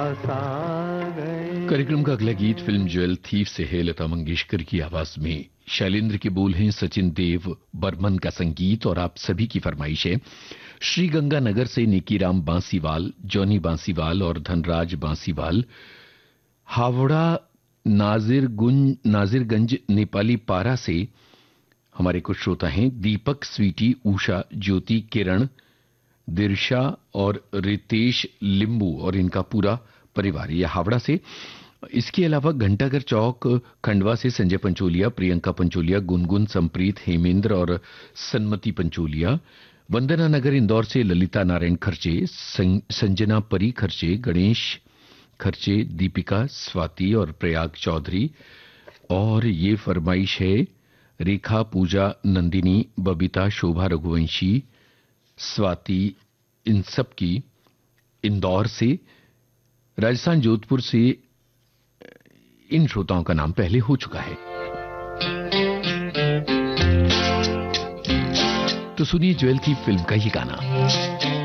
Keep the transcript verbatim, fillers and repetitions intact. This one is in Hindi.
कार्यक्रम का अगला गीत फिल्म ज्वेल थीफ से है। लता मंगेशकर की आवाज में शैलेंद्र के बोल हैं, सचिन देव बर्मन का संगीत और आप सभी की फरमाइश है। श्री गंगानगर से निकीराम बांसीवाल, जॉनी बांसीवाल और धनराज बांसीवाल, हावड़ा नाजिरगुंज नाजिरगंज नेपाली पारा से हमारे कुछ श्रोता हैं। दीपक, स्वीटी, उषा, ज्योति, किरण, दिर्शा और रितेश लिंबू और इनका पूरा परिवार, यह हावड़ा से। इसके अलावा घंटाघर चौक खंडवा से संजय पंचोलिया, प्रियंका पंचोलिया, गुनगुन, संप्रीत, हेमेंद्र और सन्मति पंचोलिया। वंदना नगर इंदौर से ललिता नारायण खर्चे, संजना परी खर्चे, गणेश खर्चे, दीपिका, स्वाति और प्रयाग चौधरी। और ये फरमाइश है रेखा, पूजा, नंदिनी, बबीता, शोभा रघुवंशी, स्वाति, इन सब की इंदौर से। राजस्थान जोधपुर से इन श्रोताओं का नाम पहले हो चुका है। तो सुनिए ज्वेल की फिल्म का ये गाना।